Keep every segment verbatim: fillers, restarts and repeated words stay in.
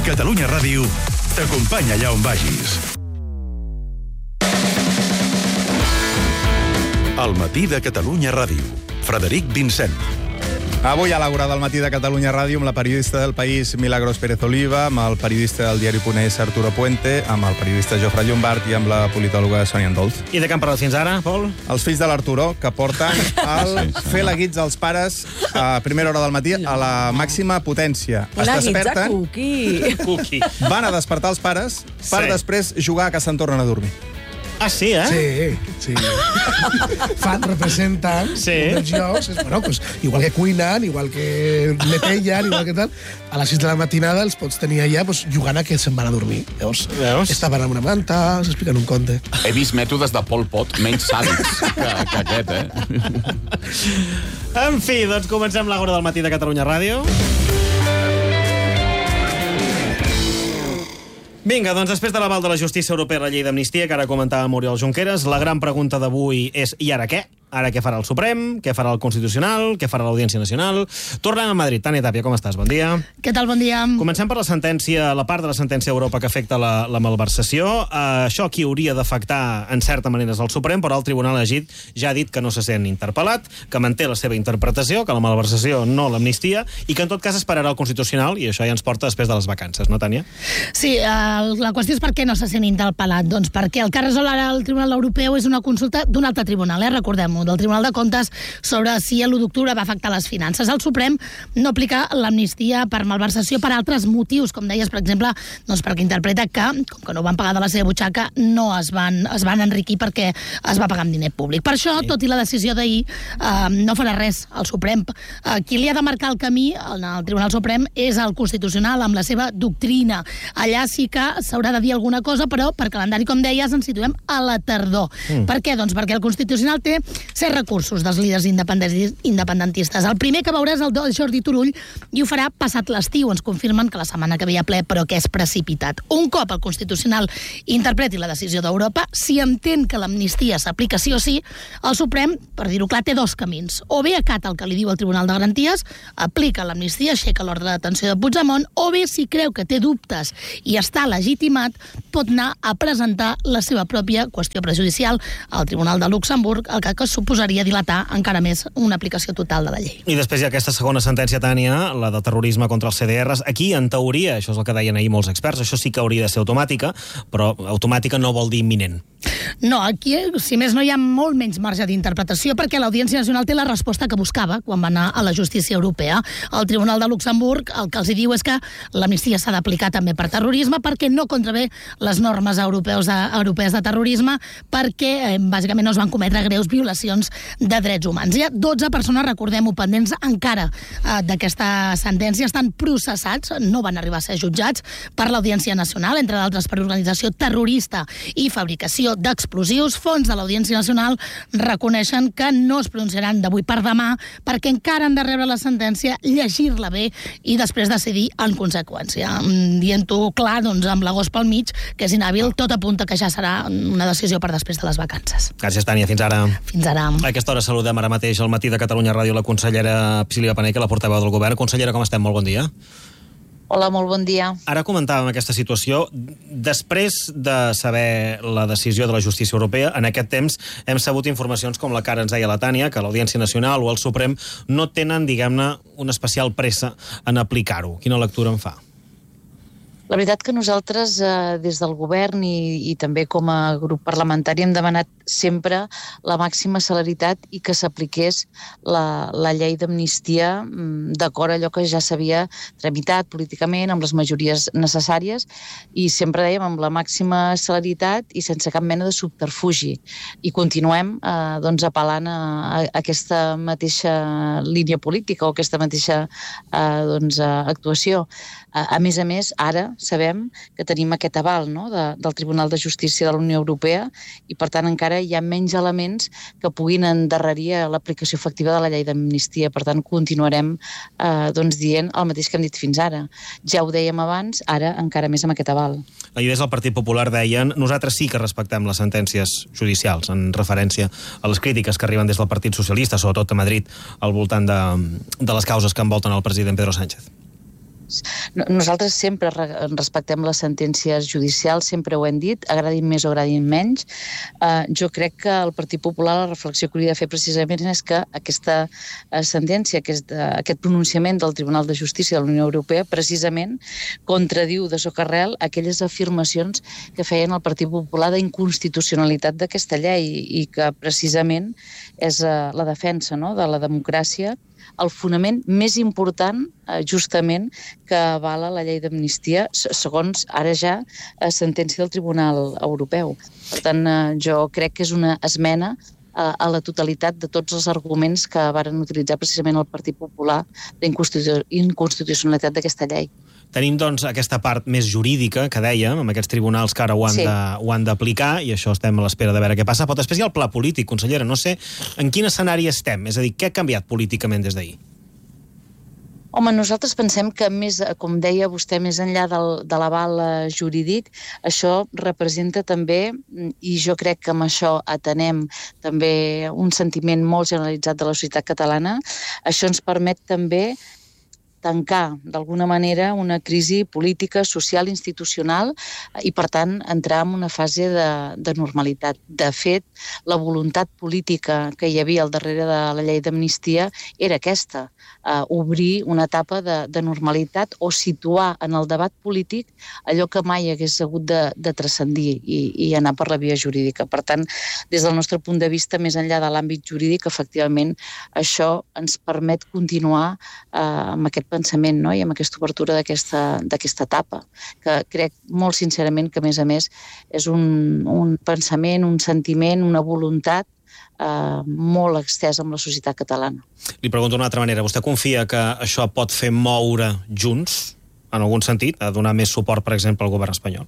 Catalunya Ràdio t'acompanya allà on vagis. El matí de Catalunya Ràdio. Frederic Vincent. Avui a l'Àgora del matí de Catalunya Ràdio amb la periodista del País Milagros Pérez Oliva, amb el periodista del diari Punès Arturo Puente, amb el periodista Jofre Llombart i amb la politòloga Sònia Andols. I de què hem parlat fins ara, Pol? Els fills de l'Arturo, que porten el fer la guitza als pares a primera hora del matí a la màxima potència. La guitza cookie. Cookie. Van a despertar els pares per Sí. després jugar a que se'n tornen a dormir. Ah, sí, eh? Sí, sí. Fan, representen Sí. uns jocs, bueno, pues, igual que cuinen, igual que netellen, igual que tal, a les sis de la matinada els pots tenir allà pues, jugant a que se'n van a dormir. Llavors, Veus? estaven amb una manta, s'expliquen un conte. He vist mètodes de Pol Pot menys sàdics que, que aquest, eh? En fi, doncs comencem l'Àgora del matí de Catalunya Ràdio. Vinga, doncs després de l'aval de la justícia europea a la llei d'amnistia, que ara comentava Oriol Junqueras, la gran pregunta d'avui és i ara què? Ara què farà el Suprem? Què farà el Constitucional? Què farà l'Audiència Nacional? Tornem a Madrid. Tània Tàpia, com estàs? Bon dia. Què tal? Bon dia. Comencem per la sentència, la part de la sentència a Europa que afecta la, la malversació. Uh, això aquí hauria d'afectar, en certa manera, el Suprem, però el Tribunal elegit ja ha dit que no se sent interpel·lat, que manté la seva interpretació, que la malversació no l'amnistia, i que en tot cas esperarà el Constitucional, i això ja ens porta després de les vacances, no, Tània? Sí, uh, la qüestió és per què no se sent interpel·lat. Doncs perquè el que resol ara el Tribunal Europeu és una consulta d'un altre tribunal, eh? Recordem-ho, del Tribunal de Comptes, sobre si l'u d'octubre va afectar les finances. El Suprem no aplica l'amnistia per malversació per altres motius, com deies, per exemple, doncs perquè interpreta que, com que no van pagar de la seva butxaca, no es van, es van enriquir perquè es va pagar amb diner públic. Per això, tot i la decisió d'ahir, eh, no farà res al Suprem. Eh, qui li ha de marcar el camí al Tribunal Suprem és el Constitucional, amb la seva doctrina. Allà sí que s'haurà de dir alguna cosa, però per calendari, com deies, ens situem a la tardor. Mm. Per què? Doncs perquè el Constitucional té set recursos dels líders independentistes. El primer que veurà és el de Jordi Turull i ho farà passat l'estiu. Ens confirmen que la setmana que ve hi ha ple, però que és precipitat. Un cop el Constitucional interpreti la decisió d'Europa, si entén que l'amnistia s'aplica sí o sí, el Suprem, per dir-ho clar, té dos camins. O bé acata el que li diu el Tribunal de Garanties, aplica l'amnistia, aixeca l'ordre de detenció de Puigdemont, o bé, si creu que té dubtes i està legitimat, pot anar a presentar la seva pròpia qüestió prejudicial al Tribunal de Luxemburg, el que suposaria dilatar encara més una aplicació total de la llei. I després hi ha aquesta segona sentència, Tània, la de terrorisme contra els C D Rs. Aquí, en teoria, això és el que deien ahir molts experts, això sí que hauria de ser automàtica, però automàtica no vol dir imminent. No, aquí, si més no, hi ha molt menys marge d'interpretació perquè l'Audiència Nacional té la resposta que buscava quan va anar a la justícia europea. El Tribunal de Luxemburg el que els diu és que l'amnistia s'ha d'aplicar també per terrorisme perquè no contravé les normes europeus de, europees de terrorisme perquè, eh, bàsicament, no es van cometre greus violacions de drets humans. Hi ha dotze persones, recordem-ho, pendents encara eh, d'aquesta sentència, estan processats, no van arribar a ser jutjats per l'Audiència Nacional, entre d'altres per organització terrorista i fabricació d'explosius. Fons de l'Audiència Nacional reconeixen que no es pronunciaran d'avui per demà perquè encara han de rebre la sentència, llegir-la bé i després decidir en conseqüència. Dient-ho clar, doncs, amb l'agost pel mig, que és inhàbil, tot apunta que ja serà una decisió per després de les vacances. Gràcies, Tània. Fins ara. Fins ara. A aquesta hora saludem ara mateix al matí de Catalunya Ràdio la consellera Sílvia Paneque, la portaveu del govern. Consellera, com estem? Molt bon dia. Hola, molt bon dia. Ara comentàvem aquesta situació. Després de saber la decisió de la justícia europea, en aquest temps hem sabut informacions com la que ara ens deia la Tània, que l'Audiència Nacional o el Suprem no tenen, diguem-ne, una especial pressa en aplicar-ho. Quina lectura en fa? La veritat que nosaltres, eh, des del govern i, i també com a grup parlamentari, hem demanat sempre la màxima celeritat i que s'apliqués la, la llei d'amnistia d'acord a allò que ja s'havia tramitat políticament, amb les majories necessàries, i sempre dèiem amb la màxima celeritat i sense cap mena de subterfugi. I continuem eh, doncs, apel·lant a, a aquesta mateixa línia política o aquesta mateixa eh, doncs, actuació. A, a més a més, ara sabem que tenim aquest aval, no?, de, del Tribunal de Justícia de la Unió Europea i, per tant, encara hi ha menys elements que puguin endarrerir l'aplicació efectiva de la llei d'amnistia. Per tant, continuarem eh, doncs, dient el mateix que hem dit fins ara. Ja ho dèiem abans, ara encara més amb aquest aval. Ahir des del Partit Popular deien nosaltres sí que respectem les sentències judicials, en referència a les crítiques que arriben des del Partit Socialista, sobretot a Madrid, al voltant de, de les causes que envolten el president Pedro Sánchez. Nosaltres sempre respectem les sentències judicials, sempre ho hem dit, agradin més o agradin menys. Uh, jo crec que el Partit Popular, la reflexió que hauria de fer precisament és que aquesta uh, sentència, aquest, uh, aquest pronunciament del Tribunal de Justícia de la Unió Europea, precisament contradiu de socarrel aquelles afirmacions que feien el Partit Popular d'inconstitucionalitat d'aquesta llei i que precisament és uh, la defensa, no?, de la democràcia, el fonament més important, eh, justament, que avala la llei d'amnistia, segons ara ja eh, sentència del Tribunal Europeu. Per tant, eh, jo crec que és una esmena eh, a la totalitat de tots els arguments que varen utilitzar precisament el Partit Popular d'inconstitucionalitat d'aquesta llei. Tenim, doncs, aquesta part més jurídica, que dèiem, amb aquests tribunals que ara ho han Sí. de, ho han d'aplicar, i això estem a l'espera de veure què passa. Però després hi ha el pla polític, consellera. No sé en quin escenari estem. És a dir, què ha canviat políticament des d'ahir? Home, nosaltres pensem que, més, com deia vostè, més enllà del, de l'aval eh, jurídic, això representa també, i jo crec que amb això atenem també un sentiment molt generalitzat de la societat catalana, això ens permet també tancar, d'alguna manera, una crisi política, social, institucional i, per tant, entrar en una fase de, de normalitat. De fet, la voluntat política que hi havia al darrere de la llei d'amnistia era aquesta, eh, obrir una etapa de, de normalitat o situar en el debat polític allò que mai hagués hagut de, de transcendir i, i anar per la via jurídica. Per tant, des del nostre punt de vista, més enllà de l'àmbit jurídic, efectivament, això ens permet continuar eh, amb aquest pensament, no?, i amb aquesta obertura d'aquesta d'aquesta etapa, que crec molt sincerament que, a més a més, és un, un pensament, un sentiment, una voluntat eh, molt extesa amb la societat catalana. Li pregunto d'una altra manera. Vostè confia que això pot fer moure Junts, en algun sentit, a donar més suport, per exemple, al govern espanyol?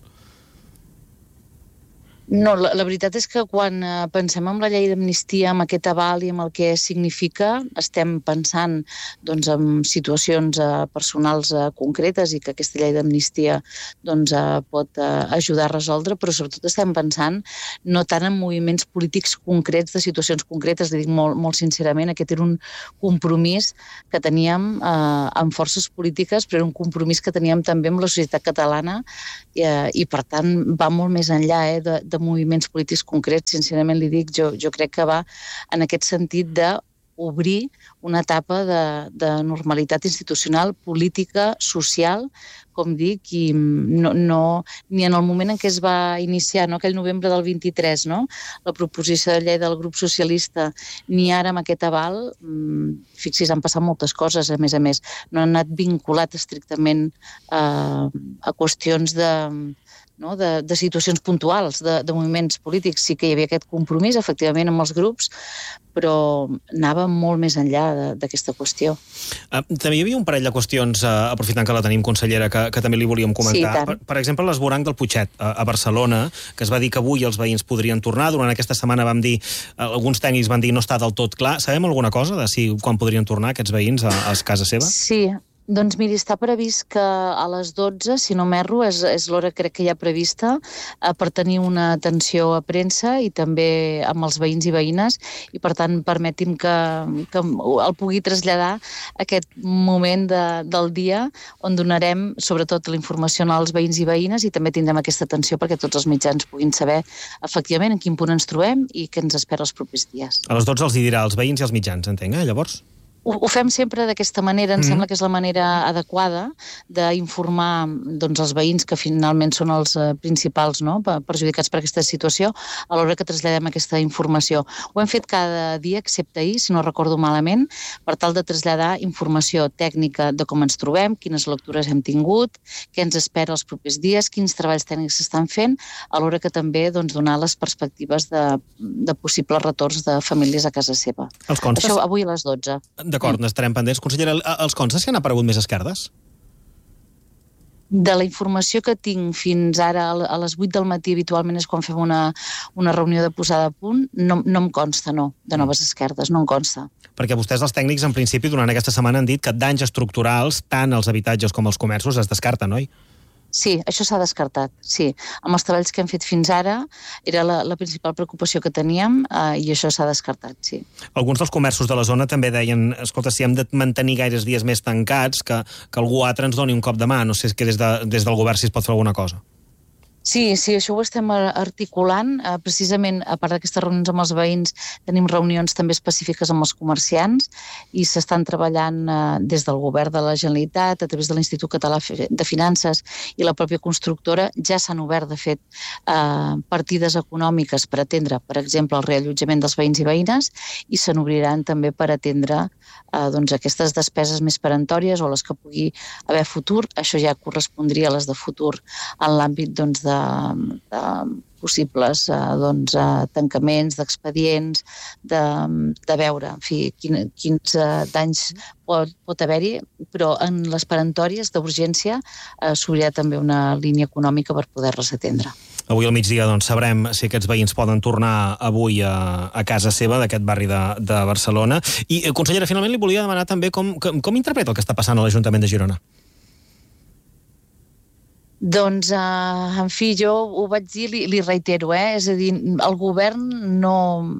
No, la, la veritat és que quan eh, pensem en la llei d'amnistia, amb aquest aval i amb el que significa, estem pensant, doncs, en situacions eh, personals eh, concretes i que aquesta llei d'amnistia, doncs, eh, pot eh, ajudar a resoldre, però sobretot estem pensant no tant en moviments polítics concrets de situacions concretes. Li dic molt, molt sincerament, aquest era un compromís que teníem eh, amb forces polítiques, però era un compromís que teníem també amb la societat catalana i, eh, i per tant, va molt més enllà eh, de, de moviments polítics concrets. Sincerament li dic, jo, jo crec que va en aquest sentit de obrir una etapa de, de normalitat institucional, política, social, com dic, i no, no, ni en el moment en què es va iniciar, no, aquell novembre del vint-i-tres, no, la proposició de llei del grup socialista, ni ara amb aquest aval, fixis, han passat moltes coses, a més a més. No han anat vinculat estrictament a, a qüestions de... No, de, de situacions puntuals, de, de moviments polítics. Sí que hi havia aquest compromís, efectivament, amb els grups, però anava molt més enllà d'aquesta qüestió. Uh, també hi havia un parell de qüestions, uh, aprofitant que la tenim, consellera, que, que també li volíem comentar. Sí, per, per exemple, l'esvoranc del Putxet, a, a Barcelona, que es va dir que avui els veïns podrien tornar. Durant aquesta setmana vam dir, uh, alguns tècnics van dir no està del tot clar. Sabem alguna cosa de si quan podrien tornar aquests veïns a, a casa seva? Sí. Doncs miri, està previst que a les dotze, si no m'erro, és, és l'hora crec que hi ha prevista eh, per tenir una atenció a premsa i també amb els veïns i veïnes i per tant permeti'm que, que el pugui traslladar aquest moment de, del dia on donarem sobretot la informació als veïns i veïnes i també tindrem aquesta atenció perquè tots els mitjans puguin saber efectivament en quin punt ens trobem i què ens espera els propers dies. A les dotze els hi dirà als veïns i als mitjans, entenc, eh, llavors? Ho, ho fem sempre d'aquesta manera, ens mm. sembla que és la manera adequada d'informar doncs, els veïns, que finalment són els eh, principals no? perjudicats per aquesta situació, a l'hora que traslladem aquesta informació. Ho hem fet cada dia, excepte ahir, si no recordo malament, per tal de traslladar informació tècnica de com ens trobem, quines lectures hem tingut, què ens espera els propers dies, quins treballs tècnics s'estan fent, a l'hora que també doncs, donar les perspectives de, de possibles retorns de famílies a casa seva. Els constes... Això avui a les dotze. D'acord, n'estarem pendents. Consellera, els constes que han aparegut més esquerdes? De la informació que tinc fins ara, a les vuit del matí, habitualment és quan fem una, una reunió de posada a punt, no, no em consta, no, de noves esquerdes, no em consta. Perquè vostès, els tècnics, en principi, durant aquesta setmana han dit que danys estructurals, tant als habitatges com als comerços, es descarten, oi? Sí, això s'ha descartat, sí. Amb els treballs que hem fet fins ara era la, la principal preocupació que teníem eh, i això s'ha descartat, sí. Alguns dels comerços de la zona també deien, escolta, si hem de mantenir gaires dies més tancats, que, que algú altre ens doni un cop de mà. No sé si que des, de, des del govern si es pot fer alguna cosa. Sí, sí, això ho estem articulant. Eh, precisament, a part d'aquestes reunions amb els veïns, tenim reunions també específiques amb els comerciants i s'estan treballant eh, des del govern de la Generalitat, a través de l'Institut Català de Finances i la pròpia constructora. Ja s'han obert, de fet, eh, partides econòmiques per atendre, per exemple, el reallotjament dels veïns i veïnes i se n'obriran també per atendre eh, doncs, aquestes despeses més peremptòries o les que pugui haver futur. Això ja correspondria a les de futur en l'àmbit doncs, de De, de possibles eh, doncs, eh, tancaments d'expedients, de, de veure en fi, quin, quins eh, danys pot, pot haver-hi, però en les peremptòries d'urgència eh, s'obrirà també una línia econòmica per poder-les atendre. Avui al migdia doncs, sabrem si aquests veïns poden tornar avui a, a casa seva, d'aquest barri de, de Barcelona. I, consellera, finalment li volia demanar també com, com, com interpreta el que està passant a l'Ajuntament de Girona. Doncs, eh, en fi, jo ho vaig dir, li, li reitero, eh? És a dir, el govern no,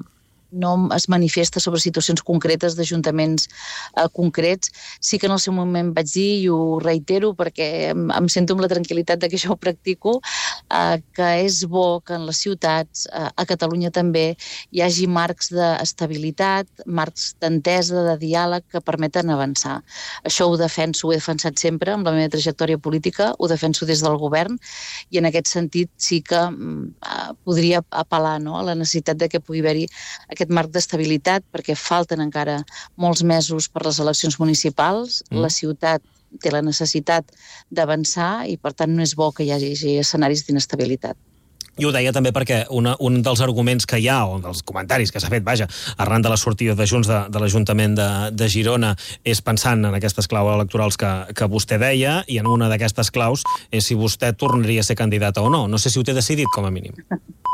no es manifesta sobre situacions concretes d'ajuntaments eh, concrets. Sí que en el seu moment vaig dir, i ho reitero perquè em, em sento amb la tranquil·litat de que això ho practico, eh, que és bo que en les ciutats, eh, a Catalunya també, hi hagi marcs d'estabilitat, marcs d'entesa, de diàleg que permeten avançar. Això ho defenso, ho he defensat sempre amb la meva trajectòria política, ho defenso des del govern i en aquest sentit sí que eh, podria apel·lar, no?, a la necessitat de que pugui haver-hi aquest marc d'estabilitat, perquè falten encara molts mesos per les eleccions municipals. Mm. La ciutat té la necessitat d'avançar i, per tant, no és bo que hi hagi escenaris d'inestabilitat. I ho deia també perquè una, un dels arguments que hi ha, o dels comentaris que s'ha fet, vaja, arran de la sortida de Junts de, de l'Ajuntament de, de Girona, és pensant en aquestes claus electorals que, que vostè deia, i en una d'aquestes claus és si vostè tornaria a ser candidata o no. No sé si ho té decidit, com a mínim.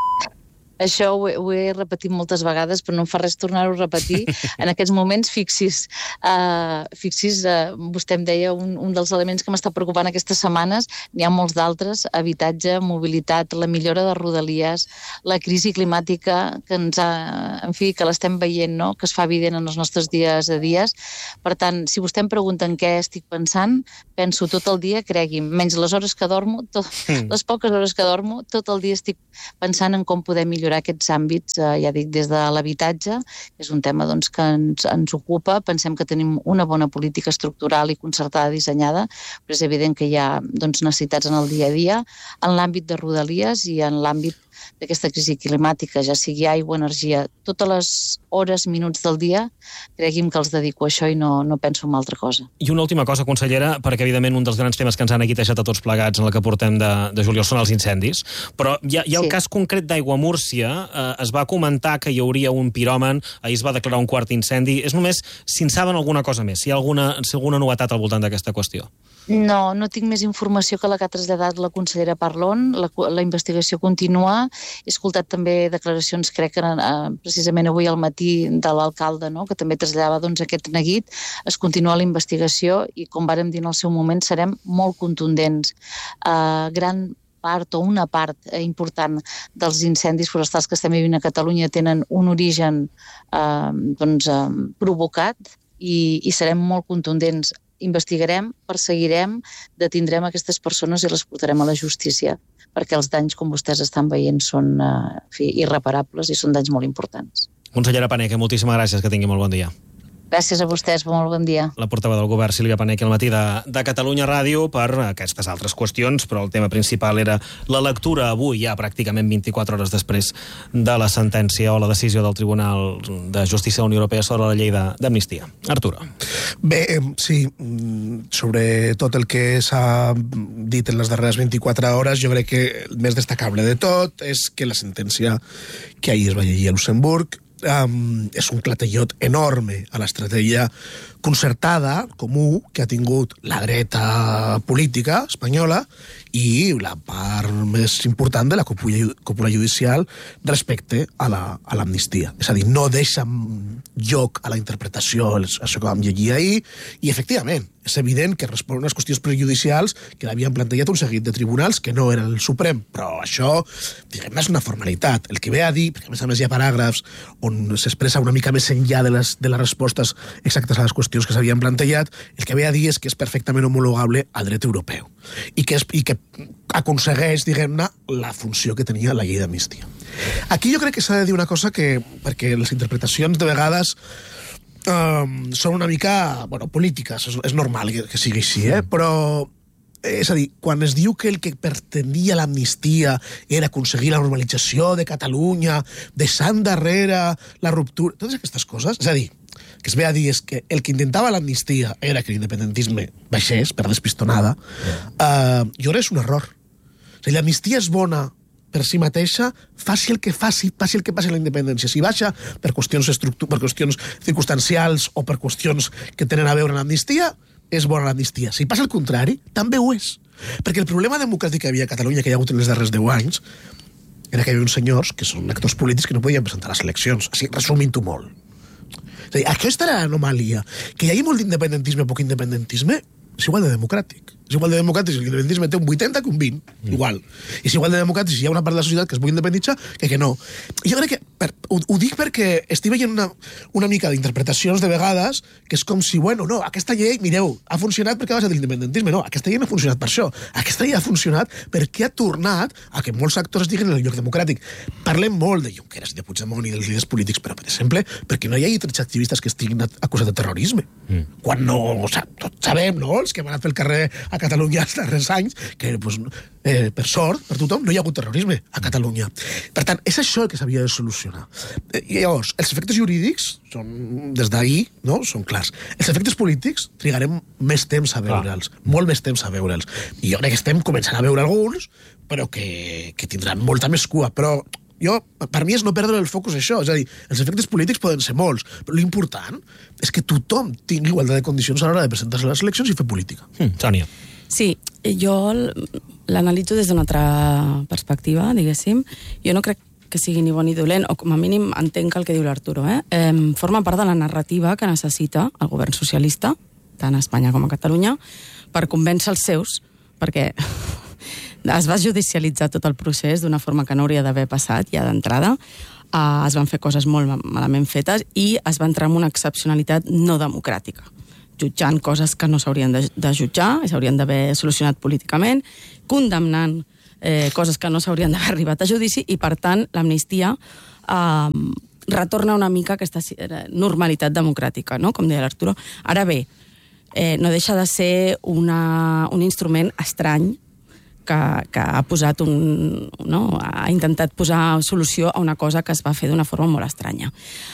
Això ho he, ho he repetit moltes vegades, però no em fa res tornar-ho a repetir. En aquests moments, fixis, uh, fixis uh, vostè em deia un, un dels elements que m'està preocupant aquestes setmanes, n'hi ha molts d'altres: habitatge, mobilitat, la millora de Rodalies, la crisi climàtica que ens ha, en fi, que l'estem veient, no?, que es fa evident en els nostres dies a dies. Per tant, si vostè em pregunta en què estic pensant, penso tot el dia, cregui'm, menys les hores que dormo, tot, les poques hores que dormo, tot el dia estic pensant en com podem millorar aquests àmbits, eh, ja dic, des de l'habitatge, que és un tema doncs, que ens, ens ocupa. Pensem que tenim una bona política estructural i concertada dissenyada, però és evident que hi ha doncs, necessitats en el dia a dia, en l'àmbit de Rodalies i en l'àmbit d'aquesta crisi climàtica, ja sigui aigua, energia, totes les hores, minuts del dia, cregui'm que els dedico a això i no, no penso en altra cosa. I una última cosa, consellera, perquè evidentment un dels grans temes que ens han aguitejat a tots plegats en el que portem de, de juliol són els incendis, però hi ha, hi ha el sí. cas concret d'Aigua Múrcia, eh, es va comentar que hi hauria un piròman, ahir es va declarar un quart incendi. És només si en saben alguna cosa més, si hi ha alguna, si alguna novetat al voltant d'aquesta qüestió. No, no tinc més informació que la que ha traslladat la consellera Parlon. La, la investigació continua. He escoltat també declaracions, crec que eh, precisament avui al matí, de l'alcalde, no?, que també traslladava doncs, aquest neguit. Es continua la investigació i, com vàrem dir en el seu moment, serem molt contundents. Eh, gran part o una part eh, important dels incendis forestals que estem vivint a Catalunya tenen un origen eh, doncs, eh, provocat i, i serem molt contundents. Investigarem, perseguirem, detindrem aquestes persones i les portarem a la justícia, perquè els danys, com vostès estan veient, són eh, en fi, irreparables i són danys molt importants. Consellera Paneque, moltíssimes gràcies, que tingui molt bon dia. Gràcies a vostès, molt bon dia. La portaveu del govern, Sílvia Paneque, al matí de, de Catalunya Ràdio per aquestes altres qüestions, però el tema principal era la lectura avui, ja pràcticament vint-i-quatre hores després de la sentència o la decisió del Tribunal de Justícia de la Unió Europea sobre la llei d'amnistia. Arturo. Bé, sí, sobre tot el que s'ha dit en les darreres vint-i-quatre hores, jo crec que el més destacable de tot és que la sentència que ahir es va llegir a Luxemburg Um, és un clatellot enorme a l'estratègia concertada, comú, que ha tingut la dreta política espanyola i la part més important de la cúpula, cúpula judicial respecte a la, a l'amnistia. És a dir, no deixa lloc a la interpretació, això que vam llegir ahir, i efectivament, és evident que respon a unes qüestions prejudicials que l'havien plantejat un seguit de tribunals que no eren el Suprem, però això, diguem-ne, és una formalitat. El que ve a dir, perquè a més a més hi ha paràgrafs on s'expressa una mica més enllà de les, de les respostes exactes a les qüestions que s'havien plantejat, el que ve a dir és que és perfectament homologable al dret europeu i que, és, i que aconsegueix, diguem-ne, la funció que tenia la llei d'amnistia. Aquí jo crec que s'ha de dir una cosa que, perquè les interpretacions de vegades Um, són una mica, bueno, polítiques, és, és normal que, que sigui així, eh? Però, eh, és a dir, quan es diu que el que pretendia l'amnistia era aconseguir la normalització de Catalunya, deixant darrere la ruptura, totes aquestes coses, és a dir, que es ve a dir és que el que intentava l'amnistia era que l'independentisme baixés per despistonada, uh, jo crec que és un error. O sigui, l'amnistia és bona per si mateixa, faci el que faci, passi el que passi a la independència. Si baixa per qüestions, per qüestions circumstancials o per qüestions que tenen a veure amb l'amnistia, és bona l'amnistia. Si passa el contrari, també ho és. Perquè el problema democràtic que hi havia a Catalunya, que hi ha hagut en els darrers deu anys, era que hi havia uns senyors que són actors polítics que no podien presentar les eleccions. Així, resumint-ho molt. És a dir, aquesta era l'anomalia. Que hi hagi molt d'independentisme o poc independentisme, és igual de democràtic. És igual de democràtic si l'independentisme té un vuitanta que un vint. Mm. Igual. I és igual de democràtic si hi ha una part de la societat que es pugui independitzar que que no. I jo crec que... Per, ho, ho dic perquè estic veient una, una mica d'interpretacions de vegades que és com si, bueno, no, aquesta llei, mireu, ha funcionat perquè va ser de l'independentisme. No, aquesta llei no ha funcionat per això. Aquesta llei ha funcionat perquè ha tornat a que molts actors diguin en el lloc democràtic. Parlem molt de Junqueras i de Puigdemont i dels líders polítics, però, per exemple, perquè no hi hagi tres activistes que estiguin acusats de terrorisme. Mm. Quan no... O sigui, tots sabem, no?, els que van a fer el carrer a Catalunya els darrers anys, que, pues, eh, per sort, per tothom, no hi ha hagut terrorisme a Catalunya. Per tant, és això el que s'havia de solucionar. Eh, llavors, els efectes jurídics són, des d'ahir, no?, són clars. Els efectes polítics trigarem més temps a veure'ls, ah. molt més temps a veure'ls. I jo crec que estem començant a veure alguns, però que, que tindran molta més cua. Però jo, per mi és no perdre el focus això, és a dir, els efectes polítics poden ser molts, però l'important és que tothom tingui igualtat de condicions a l'hora de presentar-se a les eleccions i fer política. Mm, Sònia. Sí, jo l'analitzo des d'una altra perspectiva, diguéssim. Jo no crec que sigui ni bon ni dolent, o com a mínim entenc el que diu l'Arturo, eh? eh? Forma part de la narrativa que necessita el govern socialista, tant a Espanya com a Catalunya, per convèncer els seus, perquè es va judicialitzar tot el procés d'una forma que no hauria d'haver passat ja d'entrada, uh, es van fer coses molt malament fetes i es va entrar en una excepcionalitat no democràtica, jutjant coses que no s'haurien de, de jutjar, s'haurien d'haver solucionat políticament, condemnant eh, coses que no s'haurien d'haver arribat a judici, i per tant l'amnistia uh, retorna una mica a aquesta normalitat democràtica, no?, com deia l'Arturo. Ara bé, eh, no deixa de ser una, un instrument estrany que, que ha posat un, no, ha intentat posar solució a una cosa que es va fer d'una forma molt estranya.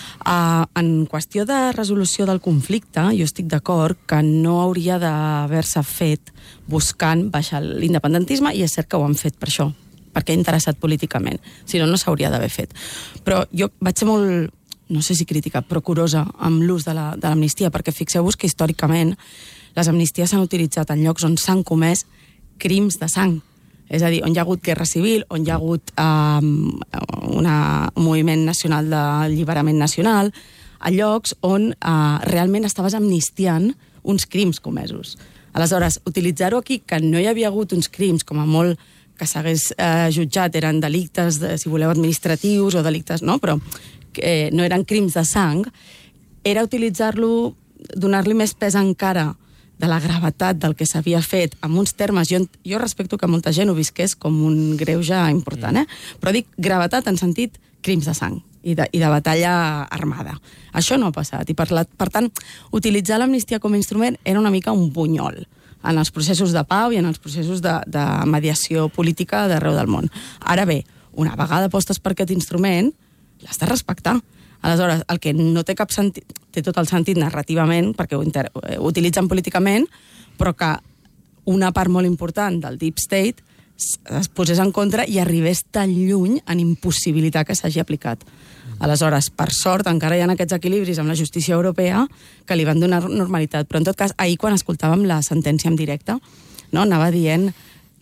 Uh, en qüestió de resolució del conflicte, jo estic d'acord que no hauria d'haver-se fet buscant baixar l'independentisme, i és cert que ho han fet per això, perquè ha interessat políticament. Si no, no s'hauria d'haver fet. Però jo vaig ser molt, no sé si crítica, però curosa amb l'ús de l'amnistia, perquè fixeu-vos que històricament les amnisties s'han utilitzat en llocs on s'han comès crims de sang. És a dir, on hi ha hagut guerra civil, on hi ha hagut um, una, un moviment nacional d'alliberament nacional, a llocs on uh, realment estaves amnistiant uns crims comesos. Aleshores, utilitzar-ho aquí, que no hi havia hagut uns crims, com a molt que s'hagués eh, jutjat, eren delictes, de, si voleu, administratius o delictes, no? Però eh, no eren crims de sang, era utilitzar-lo, donar-li més pes encara de la gravetat del que s'havia fet, amb uns termes, jo, jo respecto que molta gent ho visqués com un greuge important, eh? Però dic gravetat en sentit crims de sang i de, i de batalla armada. Això no ha passat, i per, la, per tant, utilitzar l'amnistia com a instrument era una mica un bunyol en els processos de pau i en els processos de, de mediació política d'arreu del món. Ara bé, una vegada postes per aquest instrument, l'has de respectar. Aleshores, el que no té cap sentit, té tot el sentit narrativament, perquè ho, inter, ho utilitzen políticament, però que una part molt important del Deep State es posés en contra i arribés tan lluny en impossibilitar que s'hagi aplicat. Aleshores, per sort, encara hi ha aquests equilibris amb la justícia europea que li van donar normalitat. Però, en tot cas, ahir, quan escoltàvem la sentència en directe, no, anava dient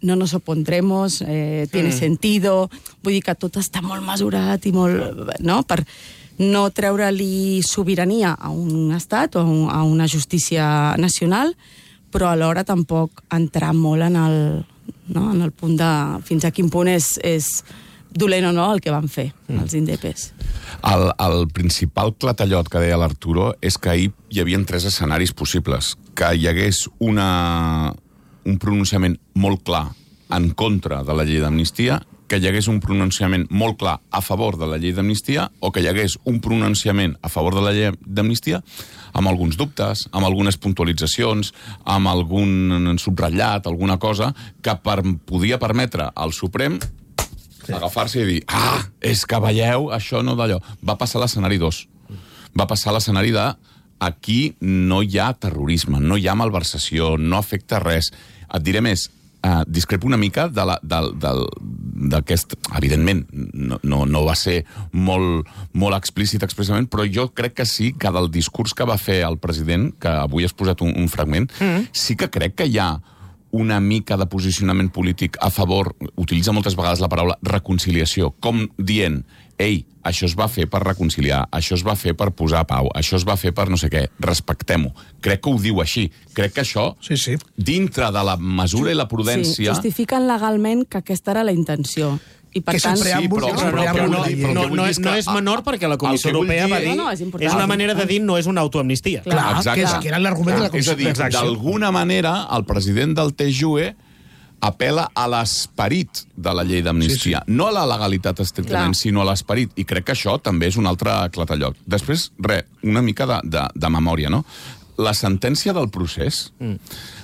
no nos opondremos, eh, tiene mm. sentido, vull dir que tot està molt mesurat i molt... no? Per no treure-li sobirania a un estat o a una justícia nacional, però alhora tampoc entrar molt en el, no? en el punt de fins a quin punt és... és dolent o no el que van fer, mm. els indepes. El, el principal clatallot que deia l'Arturo és que ahir hi havia tres escenaris possibles. Que hi hagués una, un pronunciament molt clar en contra de la llei d'amnistia, que hi hagués un pronunciament molt clar a favor de la llei d'amnistia, o que hi hagués un pronunciament a favor de la llei d'amnistia amb alguns dubtes, amb algunes puntualitzacions, amb algun subratllat, alguna cosa, que per, podia permetre al Suprem sí. agafar-se i dir, ah, és que veieu, això no d'allò. Va passar l'escenari dos. Va passar l'escenari de aquí no hi ha terrorisme, no hi ha malversació, no afecta res. Et diré més, eh, discrepo una mica de la, del, del, d'aquest... Evidentment, no, no, no va ser molt, molt explícit expressament, però jo crec que sí que del discurs que va fer el president, que avui has posat un, un fragment, mm. sí que crec que hi ha una mica de posicionament polític a favor, utilitza moltes vegades la paraula reconciliació, com dient, ei, això es va fer per reconciliar, això es va fer per posar pau, això es va fer per no sé què, respectem-ho. Crec que ho diu així. Crec que això, sí, sí. dintre de la mesura i la prudència... Sí, justifiquen legalment que aquesta era la intenció. I per que tant... sí, però, però, no, però no, no, no, és, no és menor perquè la Comissió Europea va dir... No, no, és, és una manera de dir no és una autoamnistia. Clar, Exacte. que, és, que era l'argument de la Comissió. És a dir, d'alguna manera, el president del T J U E apela a l'esperit de la llei d'amnistia. Sí, sí. No a la legalitat estrictament, Clar. sinó a l'esperit. I crec que això també és un altre clatallot. Després, res, una mica de, de, de memòria, no? La sentència del procés mm.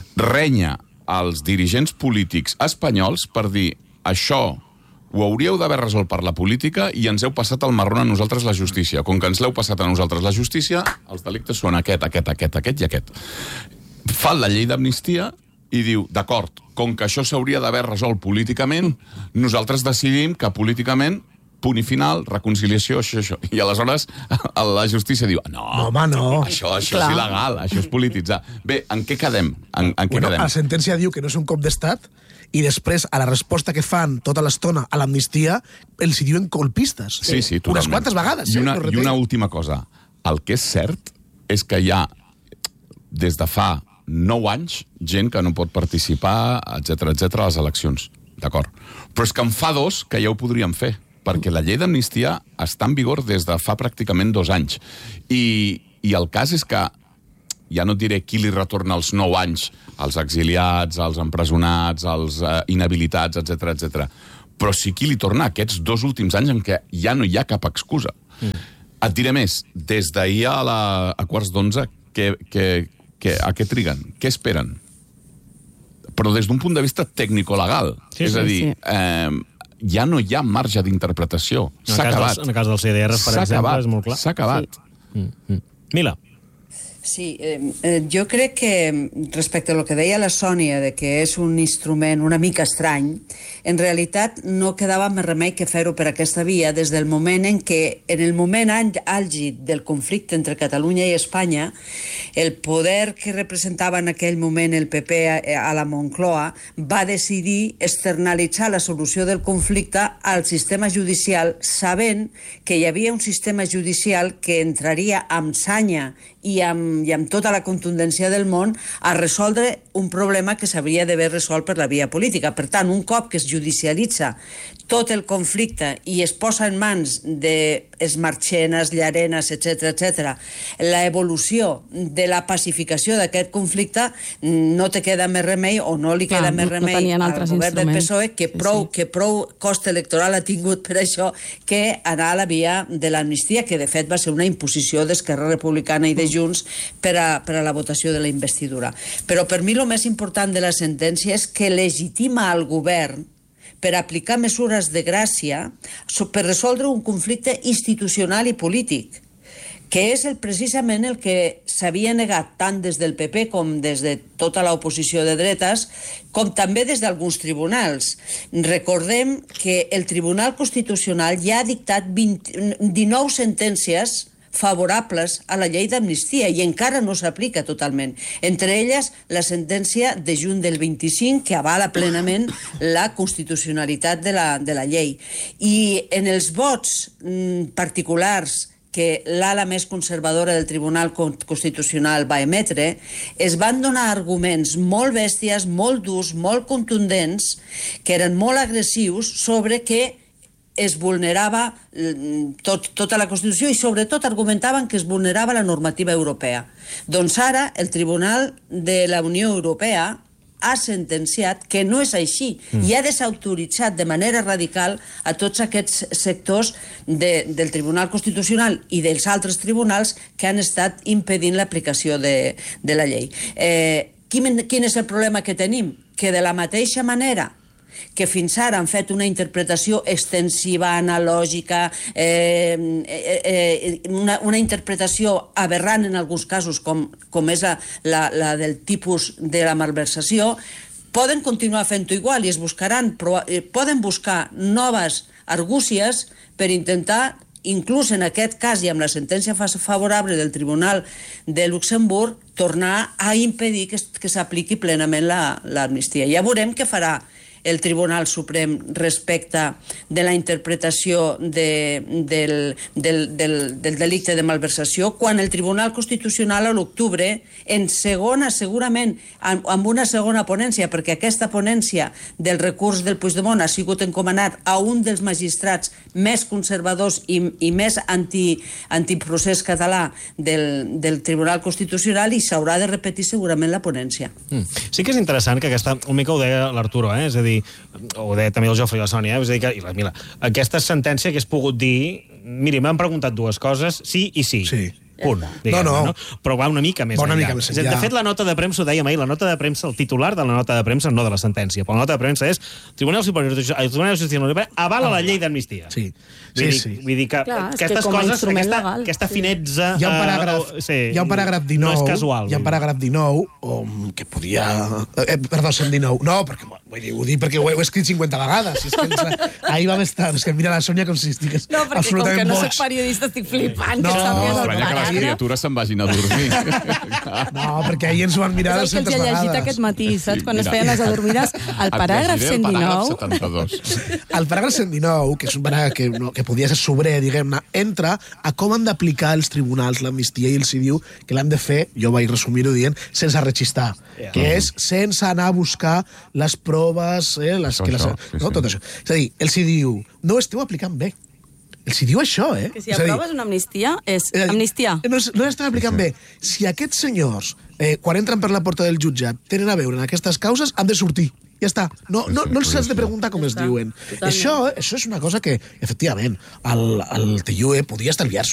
renya als dirigents polítics espanyols per dir això ho hauríeu d'haver resolt per la política i ens heu passat el marrón a nosaltres la justícia. Com que ens l'heu passat a nosaltres la justícia, els delictes són aquest, aquest, aquest, aquest i aquest. Fa la llei d'amnistia i diu, d'acord, com que això s'hauria d'haver resolt políticament, nosaltres decidim que políticament, punt i final, reconciliació, això, això. I aleshores la justícia diu, no, no, home, no. això, això és il·legal, això és polititzar. Bé, en què quedem? En, en què bueno, quedem? La sentència diu que no és un cop d'estat, i després, a la resposta que fan tota l'estona a l'amnistia, els hi diuen colpistes. Sí, sí, totalment. Unes quantes vegades. I una, eh, I una última cosa. El que és cert és que hi ha, des de fa nou anys, gent que no pot participar, etcètera, etcètera, a les eleccions. D'acord. Però és que en fa dos que ja ho podríem fer, perquè la llei d'amnistia està en vigor des de fa pràcticament dos anys. I, i el cas és que ja no et diré qui li retorna els nou anys als exiliats, als empresonats, als uh, inhabilitats, etcètera, etcètera. Però sí qui li torna aquests dos últims anys en què ja no hi ha cap excusa. Mm. Et diré més, des d'ahir a, la, a quarts d'onze, que, que, que, a què triguen? Què esperen? Però des d'un punt de vista tècnico-legal. Sí, és a sí, dir, sí. Eh, ja no hi ha marge d'interpretació. S'ha acabat. En el cas dels C D Rs, per exemple, és molt clar. S'ha acabat. Sí. Mm, mm. Mila. Sí, eh, eh, jo crec que respecte a lo que deia la Sònia de que és un instrument una mica estrany, en realitat no quedava més remei que fer-ho per aquesta via des del moment en què, en el moment àlgid del conflicte entre Catalunya i Espanya, el poder que representava en aquell moment el P P a, a la Moncloa va decidir externalitzar la solució del conflicte al sistema judicial, sabent que hi havia un sistema judicial que entraria amb sanya i amb, i amb tota la contundència del món a resoldre un problema que s'hauria d'haver resolt per la via política. Per tant, un cop que es judicialitza tot el conflicte i es posa en mans de Esmarchenas, Llarenas, etcètera, etcètera, la evolució de la pacificació d'aquest conflicte, no te queda més remei o no li queda Clar, més remei no al govern del P S O E que prou, sí, sí. que prou cost electoral ha tingut per això que anar a la via de l'amnistia, que de fet va ser una imposició d'Esquerra Republicana i de Junts per a, per a la votació de la investidura. Però per mi el més important de la sentència és que legitima al govern per aplicar mesures de gràcia per resoldre un conflicte institucional i polític, que és el, precisament el que s'havia negat tant des del P P com des de tota l'oposició de dretes, com també des d'alguns tribunals. Recordem que el Tribunal Constitucional ja ha dictat vint, dinou sentències favorables a la llei d'amnistia i encara no s'aplica totalment. Entre elles, la sentència de juny del vint-i-cinc que avala plenament la constitucionalitat de la, de la llei. I en els vots mm, particulars que l'ala més conservadora del Tribunal Constitucional va emetre, es van donar arguments molt bèsties, molt durs, molt contundents, que eren molt agressius sobre que es vulnerava tot, tota la Constitució i sobretot argumentaven que es vulnerava la normativa europea. Doncs ara el Tribunal de la Unió Europea ha sentenciat que no és així mm. i ha desautoritzat de manera radical a tots aquests sectors de, del Tribunal Constitucional i dels altres tribunals que han estat impedint l'aplicació de, de la llei. Eh, quin, quin és el problema que tenim? Que de la mateixa manera que fins ara han fet una interpretació extensiva, analògica, eh, eh, eh, una, una interpretació aberrant en alguns casos, com, com és la, la, la del tipus de la malversació, poden continuar fent-ho igual i es buscaran, però, eh, poden buscar noves argúcies per intentar, inclús en aquest cas i amb la sentència favorable del Tribunal de Luxemburg, tornar a impedir que, que s'apliqui plenament l'amnistia. Ja veurem què farà el Tribunal Suprem respecte de la interpretació de, del, del, del, del delicte de malversació, quan el Tribunal Constitucional a l'octubre, en segona, segurament, amb, amb una segona ponència, perquè aquesta ponència del recurs del Puigdemont ha sigut encomanat a un dels magistrats més conservadors i, i més anti, antiprocés català del, del Tribunal Constitucional i s'haurà de repetir segurament la ponència. Mm. Sí que és interessant que aquesta, una mica ho deia l'Arturo, eh? És a dir, ho deia també el Jofre i la Sònia, eh? És a dir, que, i la Mila, aquesta sentència que has pogut dir, miri, m'han preguntat dues coses, sí i sí. Sí. Punt, diguem, no, no. no? Però va una mica més una enllà. Mica més enllà. De fet, la nota de premsa, ho dèiem ahir, la nota de premsa, el titular de la nota de premsa, no de la sentència, però la nota de premsa és Tribunal Superior de Justícia, el Tribunal de Justícia Europea avala la llei d'amnistia. Sí. Vull, Sí, dir, sí. vull dir que Clar, aquestes que coses, aquesta, legal, aquesta sí. finezza... Hi ha un paràgraf, uh, sí, hi ha un paràgraf dinou, no és casual. hi ha un paràgraf dinou um, que podia... Eh, perdó, cent dinou. No, perquè, vull dir, ho dic perquè ho he, ho he escrit cinquanta vegades. És que ens, ahir vam estar... És que mira la Sònia com si estigués no, perquè com que no boig. soc periodista estic flipant. No, que sàpies el Estranya que les paràgraf. criatures se'n vagin a dormir. No, perquè ahir ens ho van mirar És el que dues-centes els he llegit vegades. aquest matí, saps? Quan Mira. es feien les adormides, el paràgraf Et llegiré cent el paràgraf dinou... setanta-dos. El paràgraf cent dinou, que és un paràgraf que, no, que podia ser sobrer, diguem-ne, entra a com han d'aplicar els tribunals l'amnistia i els hi diu que l'han de fer, jo vaig resumir-ho dient, sense rechistar, yeah. que és sense anar a buscar les proves, eh, les, Això, que les, això, sí, no, sí. tot això. És a dir, els hi diu, no esteu aplicant bé. Els hi diu això, eh? Que si És a dir, aproves una amnistia, és és a dir, amnistia. No, no l'estan aplicant bé. Si aquests senyors, eh, quan entren per la porta del jutjat, tenen a veure en aquestes causes, han de sortir. Ja està. No, no, no els has de preguntar com es diuen. Això, això és una cosa que, efectivament, el, el T I U E podia estalviar-se.